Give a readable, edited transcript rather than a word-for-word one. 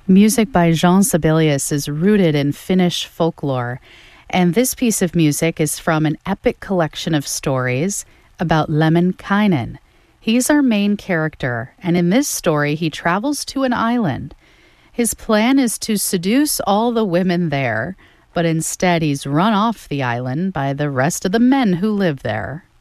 Music by Jean Sibelius is rooted in Finnish folklore, and this piece of music is from an epic collection of stories about Lemminkainen. He's our main character, and in this story, he travels to an island. His plan is to seduce all the women there, but instead he's run off the island by the rest of the men who live there.